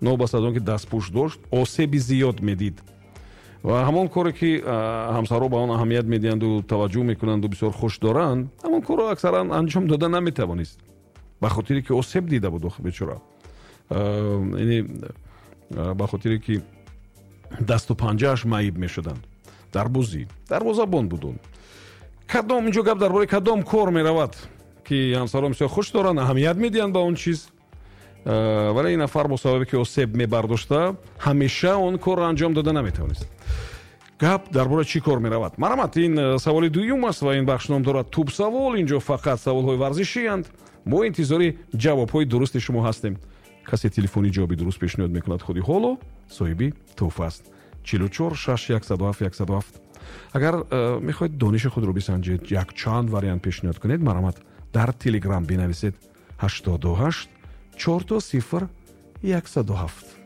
نوبست از اون که دستپوش داشت آسیبی زیاد میدید و همون کاری که همسرها به آن اهمیت میدهند و توجه میکنند و بسیار خوش دارند همون کار رو اکثرا انجام داده نمیتوانست به خاطری که آسیب دیده بود بیچاره. یعنی به خاطری که دست و پنجه‌اش معیب میشدند در بازابان بودند. کدام اینجا گپ درباره کدام کار میرود که همسرها بسیار خوش دارند اهمیت میدهند به اون چیز ولی این نفر با سببی که آسیب میبرداشته همیشه اون کار را انجام داده نمیتوانست. گپ درباره چی کار میرود؟ مرحمت این سوال دوم است و این بخشنامه دارد توپ سوال. اینجا فقط سوال‌های ورزشی اند. ما انتظاری جواب‌های درست شما هستیم. کسی تلفنی جوابی درست پیشنهاد میکند خودی حالا صاحبی توپ است. 44 6 107 107. اگر میخواید دانش خود رو بسنجید یک چند واریانت پیشنهاد کنید مرحمت در تلگرام بنویسید 88 4 0 107.